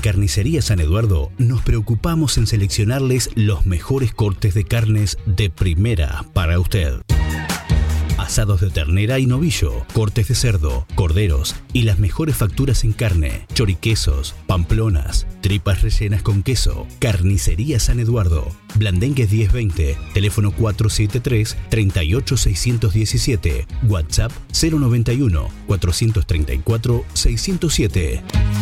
Carnicería San Eduardo nos preocupamos en seleccionarles los mejores cortes de carnes de primera para usted. Asados de ternera y novillo, cortes de cerdo, corderos y las mejores facturas en carne, choriquesos, pamplonas, tripas rellenas con queso. Carnicería San Eduardo, Blandengues 1020, teléfono 473-38617, WhatsApp 091-434-607.